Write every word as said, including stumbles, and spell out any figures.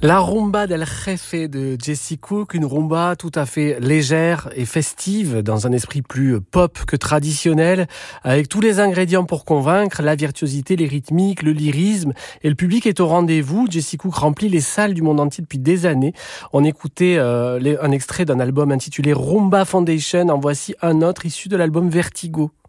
La rumba del jefe de Jesse Cook, une rumba tout à fait légère et festive, dans un esprit plus pop que traditionnel, avec tous les ingrédients pour convaincre, la virtuosité, les rythmiques, le lyrisme, et le public est au rendez-vous. Jesse Cook remplit les salles du monde entier depuis des années. On écoutait euh, un extrait d'un album intitulé Rumba Foundation, en voici un autre issu de l'album Vertigo.